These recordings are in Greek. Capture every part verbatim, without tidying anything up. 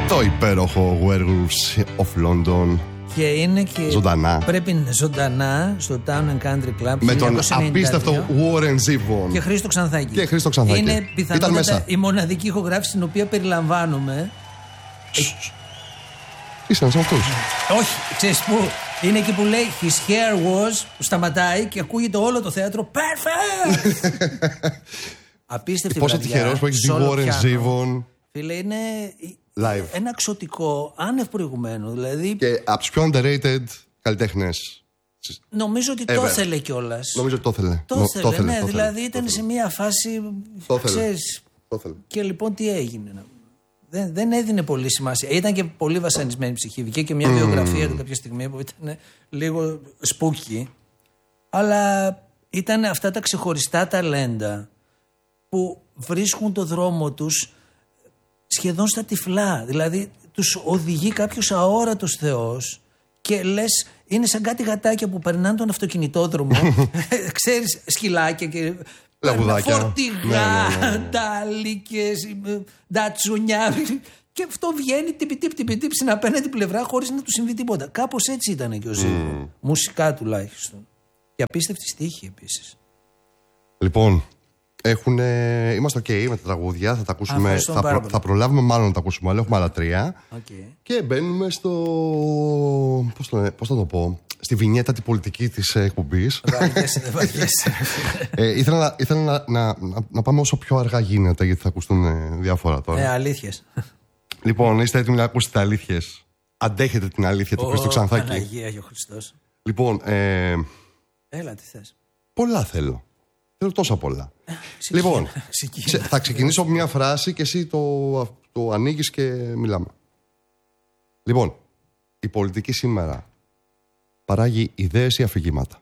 Το υπέροχο Werewolves of London. Και είναι και ζωντανά. Πρέπει να ζωντανά στο Town and Country Club με τον απίστευτο Warren Zevon και Χρήστο Ξανθάκη. Και Χρήστο Ξανθάκη. Είναι πιθανότατα η μοναδική ηχογράφηση στην οποία περιλαμβάνομαι. Είσαι ένας αυτούς. Όχι, ξέρεις πού. Είναι εκεί που λέει his hair was, που σταματάει και ακούγεται όλο το θέατρο. Perfect! Απίστευτη πόσο βραδιά. Πόσο τυχερός που έχεις δει Warren Zevon. Φίλε, είναι live. Ένα ξωτικό, άνευ προηγουμένου. Δηλαδή... Και από τους πιο underrated καλλιτέχνες. Νομίζω ότι Ever. το ήθελε κιόλας. Νομίζω ότι το ήθελε. Το Νο, ήθελε, το ήθελε, ναι, το δηλαδή ήθελε, ήταν το σε μια φάση. Το ξέρεις, το ήθελε. Και λοιπόν τι έγινε. Δεν, δεν έδινε πολύ σημασία. Ήταν και πολύ βασανισμένη ψυχή. Βγήκε και μια mm. βιογραφία του κάποια στιγμή που ήταν λίγο σπούκι. Αλλά ήταν αυτά τα ξεχωριστά ταλέντα που βρίσκουν το δρόμο τους σχεδόν στα τυφλά. Δηλαδή τους οδηγεί κάποιος αόρατος θεός και λες είναι σαν κάτι γατάκια που περνάνε τον αυτοκινητόδρομο. Ξέρεις, σκυλάκια και λαγουδάκια, φορτηγά, τάλικες, ντατσουνιά. Και αυτό βγαίνει τυπιτύπ τυπιτύπ στην απέναντι πλευρά χωρίς να του συμβεί τίποτα. Κάπως έτσι ήταν και ο Ζήβο. Mm. Μουσικά τουλάχιστον. Και απίστευτη στίχη επίσης. Λοιπόν, έχουνε... είμαστε ok με τα τραγούδια. Θα τα ακούσουμε. Α, θα, προ... θα προλάβουμε μάλλον να τα ακούσουμε. Αλλά έχουμε άλλα τρία. Okay. Και μπαίνουμε στο. Πώς, το... Πώς θα το πω. Στη βινιέτα τη πολιτική της εκπομπής. ε, ήθελα να, ήθελα να, να, να, να πάμε όσο πιο αργά γίνεται, γιατί θα ακουστούν ε, διάφορα τώρα. Ε, αλήθειες. Λοιπόν, είστε έτοιμοι να ακούσετε αλήθειες? Αντέχετε την αλήθεια του Χρήστου Ξανθάκη? Παναγία και ο Χριστός. Λοιπόν, ε, έλα, τι θες? πολλά θέλω. Θέλω τόσα πολλά. Ε, λοιπόν, ξε, θα ξεκινήσω από μια φράση και εσύ το, το ανοίγεις και μιλάμε. Λοιπόν, η πολιτική σήμερα παράγει ιδέες ή αφηγήματα?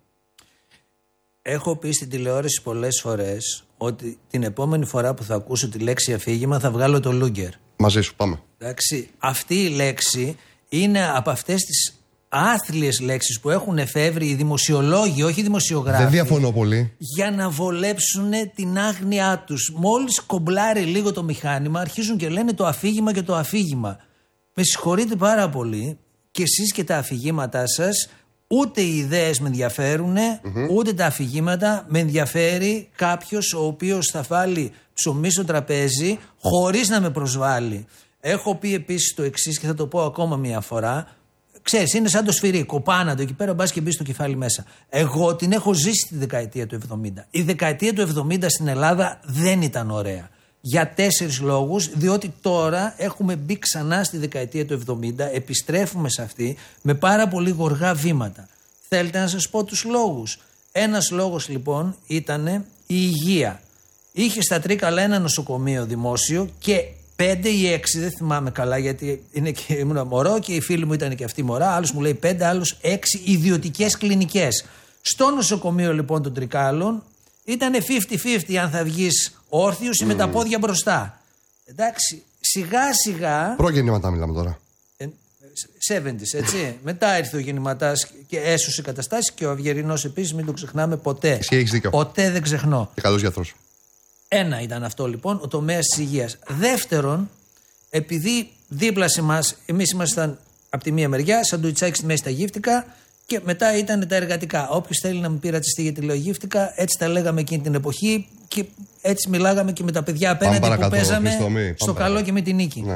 Έχω πει στην τηλεόραση πολλές φορές ότι την επόμενη φορά που θα ακούσω τη λέξη αφήγημα θα βγάλω το Λούγκερ. Μαζί σου, πάμε. Εντάξει, αυτή η λέξη είναι από αυτές τις άθλιες λέξεις που έχουν εφεύρει οι δημοσιολόγοι, όχι οι δημοσιογράφοι. Δεν διαφωνώ πολύ. Για να βολέψουν την άγνοιά τους. Μόλις κομπλάρει λίγο το μηχάνημα, αρχίζουν και λένε το αφήγημα και το αφήγημα. Με συγχωρείτε πάρα πολύ, και εσείς και τα αφηγήματά σας. Ούτε οι ιδέες με ενδιαφέρουν, mm-hmm. ούτε τα αφηγήματα. Με ενδιαφέρει κάποιος ο οποίος θα βάλει ψωμί στο τραπέζι χωρίς να με προσβάλλει. Έχω πει επίσης το εξής και θα το πω ακόμα μια φορά. Ξέρεις, είναι σαν το σφυρί. Κοπάνα το εκεί πέρα, μπας και μπει στο κεφάλι μέσα. Εγώ την έχω ζήσει τη δεκαετία του εβδομήντα. Η δεκαετία του εβδομήντα στην Ελλάδα δεν ήταν ωραία. Για τέσσερις λόγους, διότι τώρα έχουμε μπει ξανά στη δεκαετία του εβδομήντα, επιστρέφουμε σε αυτή με πάρα πολύ γοργά βήματα. Θέλετε να σας πω τους λόγους? Ένας λόγος λοιπόν ήταν η υγεία. Είχε στα Τρίκαλα ένα νοσοκομείο δημόσιο και πέντε ή έξι, δεν θυμάμαι καλά γιατί είναι και ήμουν μωρό και οι φίλοι μου ήταν και αυτοί μωρά. Άλλος μου λέει πέντε, άλλος έξι ιδιωτικές κλινικές. Στο νοσοκομείο λοιπόν των Τρικάλων ήταν πενήντα πενήντα αν θα βγεις όρθιος ή mm. με τα πόδια μπροστά. Εντάξει, σιγά σιγά. Προγεννηματά μιλάμε τώρα. εβδομήντα, έτσι. Μετά ήρθε ο γεννηματάς και έσωσε καταστάσεις και ο Αυγερινός επίσης, μην το ξεχνάμε ποτέ. Εσύ έχεις δίκιο. Ποτέ δεν ξεχνώ. Και καλός γιατρός. Ένα ήταν αυτό λοιπόν, ο τομέας της υγείας. Δεύτερον, επειδή δίπλα σε εμάς, εμείς ήμασταν από τη μία μεριά, σαν ντουιτσάκι στη μέση τα γύφτικα. Και μετά ήταν τα εργατικά. Όποιος θέλει να μην πειρατσιστεί γιατί λέω γύφτικα, έτσι τα λέγαμε εκείνη την εποχή και έτσι μιλάγαμε και με τα παιδιά απέναντι που παίζαμε στο καλό και με την νίκη. Ναι.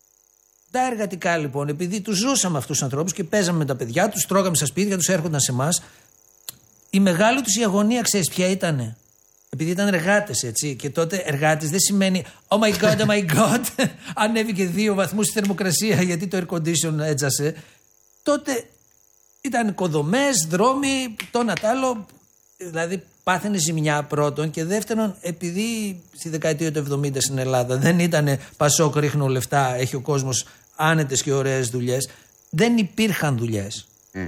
Τα εργατικά λοιπόν, επειδή τους ζούσαμε αυτούς τους ανθρώπους και παίζαμε με τα παιδιά τους, τρώγαμε στα σπίτια τους, έρχονταν σε εμάς. Η μεγάλη τους η αγωνία, ξέρεις ποια ήτανε? Επειδή ήταν εργάτες, έτσι. Και τότε εργάτης δεν σημαίνει oh my god, oh my god, ανέβηκε δύο βαθμούς η θερμοκρασία γιατί το air condition έτζασε. Τότε. Ήταν οικοδομές, δρόμοι, το ένα τ' άλλο. Δηλαδή πάθαινε ζημιά πρώτον και δεύτερον, επειδή στη δεκαετία του εβδομήντα στην Ελλάδα δεν ήταν Πασόκ, ρίχνω λεφτά, έχει ο κόσμος άνετες και ωραίες δουλειές, δεν υπήρχαν δουλειές. Mm.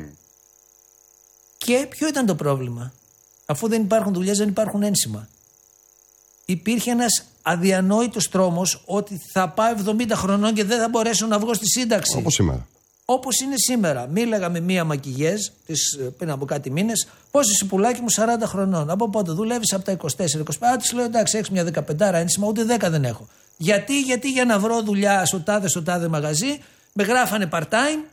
Και ποιο ήταν το πρόβλημα? Αφού δεν υπάρχουν δουλειές, δεν υπάρχουν ένσημα. Υπήρχε ένας αδιανόητος τρόμος ότι θα πάω εβδομήντα χρονών και δεν θα μπορέσω να βγω στη σύνταξη. Όπως σήμερα. Όπως είναι σήμερα. Μίλαγα με μία μακιγιέζ της, πριν από κάτι μήνες. Πώς είσαι πουλάκι μου, σαράντα χρονών. Από πότε δουλεύεις? Από τα είκοσι τέσσερα είκοσι πέντε. Α, της λέω εντάξει, έχεις μια δεκαπεντάρα ένσημα, ούτε δέκα δεν έχω. Γιατί, γιατί για να βρω δουλειά στο τάδε, στο τάδε μαγαζί, με γράφανε part-time,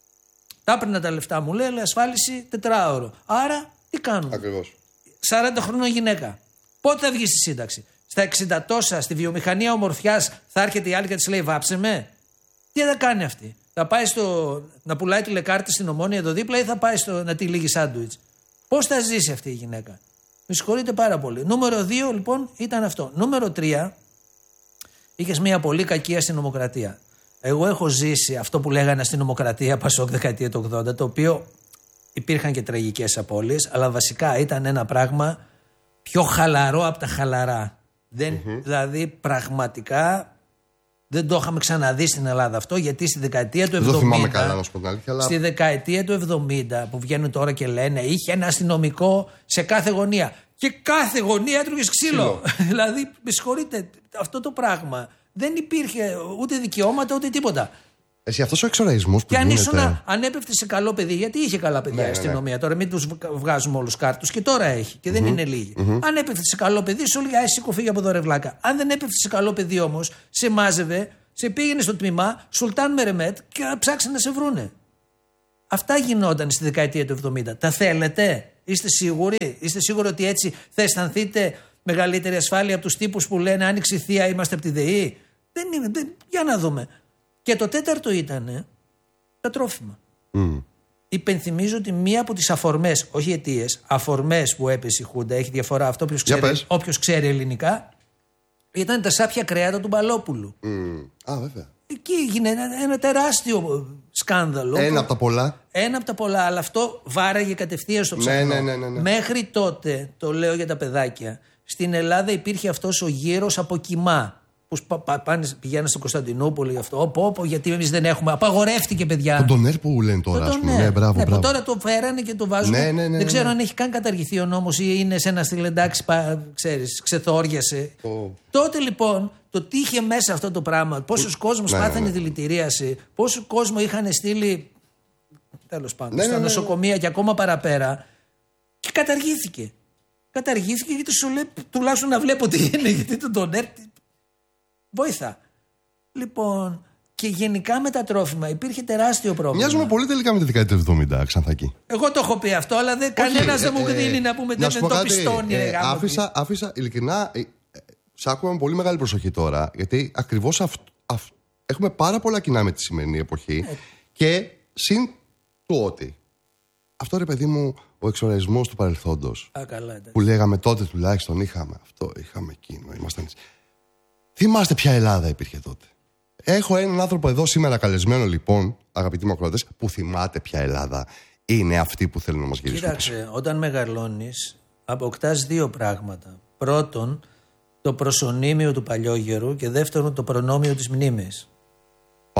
τα έπαιρνα τα λεφτά μου, λέει, ασφάλιση τετράωρο. Άρα, τι κάνω. Ακριβώς. σαράντα χρονών γυναίκα. Πότε θα βγει στη σύνταξη. Στα εξήντα τόσα, στη βιομηχανία ομορφιάς, θα έρχεται η άλλη και της λέει βάψε με. Τι θα κάνει αυτή. Θα πάει στο, να πουλάει τηλεκάρτη στην Ομόνια εδώ δίπλα ή θα πάει στο, να τη λύγει σάντουιτς. Πώς θα ζήσει αυτή η γυναίκα. Με συγχωρείτε πάρα πολύ. Νούμερο δύο λοιπόν ήταν αυτό. Νούμερο τρία, είχες μια πολύ κακή αστυνομοκρατία. Εγώ έχω ζήσει αυτό που λέγανε αστυνομοκρατία Πασόκ δεκαετία του ογδόντα, το οποίο υπήρχαν και τραγικές απώλειες, αλλά βασικά ήταν ένα πράγμα πιο χαλαρό από τα χαλαρά. Δεν, mm-hmm. Δηλαδή πραγματικά δεν το είχαμε ξαναδεί στην Ελλάδα αυτό, γιατί στη δεκαετία του εβδομήντα. Δεν το θυμάμαι καλά, να σου πω την αλήθεια, αλλά... Στη δεκαετία του εβδομήντα που βγαίνουν τώρα και λένε είχε ένα αστυνομικό σε κάθε γωνία. Και κάθε γωνία έτρωγες ξύλο. Δηλαδή, με συγχωρείτε, αυτό το πράγμα δεν υπήρχε ούτε δικαιώματα ούτε τίποτα. Εσύ αυτός ο εξοραϊσμός που και αν γίνεται... ήσουν, αν έπεφτε σε καλό παιδί, γιατί είχε καλά παιδιά η ναι, αστυνομία, ναι, ναι. Τώρα μην τους βγάζουμε όλους κάρτους και τώρα έχει και δεν mm-hmm. είναι λίγοι. Mm-hmm. Αν έπεφτε σε καλό παιδί, σου λέει εσύ φύγει από εδώ ρε βλάκα. Αν δεν έπεφτε σε καλό παιδί όμως, σε μάζευε, σε πήγαινε στο τμήμα, Σουλτάν Μερεμέτ και ψάξε να σε βρούνε. Αυτά γινόταν στη δεκαετία του εβδομήντα. Τα θέλετε, είστε σίγουροι, είστε σίγουροι ότι έτσι θα αισθανθείτε μεγαλύτερη ασφάλεια από τους τύπους που λένε άνοιξη θεία είμαστε από τη ΔΕΗ. Δεν είναι, δεν, για να δούμε. Και το τέταρτο ήταν τα τρόφιμα. Mm. Υπενθυμίζω ότι μία από τις αφορμές, όχι αιτίες, αφορμές που έπεσε η Χούντα, έχει διαφορά αυτό, όποιος ξέρει, όποιος ξέρει ελληνικά, ήταν τα σάπια κρέατα του Μπαλόπουλου. Mm. Α, βέβαια. Εκεί έγινε ένα, ένα τεράστιο σκάνδαλο. Ένα από τα πολλά. Ένα από τα πολλά, αλλά αυτό βάραγε κατευθείαν στο ψαχνό. Ναι, ναι, ναι, ναι. Μέχρι τότε, το λέω για τα παιδάκια, στην Ελλάδα υπήρχε αυτός ο γύρος από κοιμά. Που πα, πα, πηγαίνουν στην Κωνσταντινούπολη γι' αυτό. Όπω, όπω, γιατί εμείς δεν έχουμε. Απαγορεύτηκε, παιδιά. Το ντονέρ που λένε τώρα, α πούμε. Ναι, μπράβο, ναι, μπράβο. Τώρα το φέρανε και το βάζουν. Ναι, ναι, ναι, ναι. Δεν ξέρω αν έχει καν καταργηθεί ο νόμος ή είναι σε ένα στυλ εντάξει, ξέρεις, ξεθόριασε. Oh. Τότε λοιπόν, το τι είχε μέσα αυτό το πράγμα, πόσος oh. κόσμος ναι, πάθανε ναι, ναι. δηλητηρίαση, πόσο κόσμο είχαν στείλει. Τέλος πάντων, ναι, στα ναι, ναι, νοσοκομεία ναι. και ακόμα παραπέρα. Και καταργήθηκε. Καταργήθηκε γιατί σου λέει τουλάχιστον να βλέπω τι είναι. Γιατί το ντονέρ. Βοήθα. Λοιπόν, και γενικά με τα τρόφιμα υπήρχε τεράστιο πρόβλημα. Μοιάζουμε πολύ τελικά με τη δεκαετία του εβδομήντα, Ξανθάκη. Εγώ το έχω πει αυτό, αλλά δεν, κανένας δεν μου δίνει να πούμε δεν το πιστώνει. Ε, ε, άφησα, άφησα, ειλικρινά, ε, ε, σ' άκουα με πολύ μεγάλη προσοχή τώρα, γιατί ακριβώς αυ, αυ, έχουμε πάρα πολλά κοινά με τη σημερινή εποχή ε. και συν του ότι αυτό ρε παιδί μου, ο εξοραϊσμός του παρελθόντος. Α, καλά, που λέγαμε τότε τουλάχιστον είχαμε αυτό, είχαμε εκείνο, ήμασταν. Θυμάστε ποια Ελλάδα υπήρχε τότε. Έχω έναν άνθρωπο εδώ σήμερα καλεσμένο, λοιπόν, αγαπητοί μου ακροατές, που θυμάται ποια Ελλάδα είναι αυτή που θέλουν να μας γυρίσουν. Κοίταξε, πίσω. Όταν μεγαλώνεις, αποκτάς δύο πράγματα. Πρώτον, το προσωνύμιο του παλιόγερου και δεύτερον, το προνόμιο της μνήμης.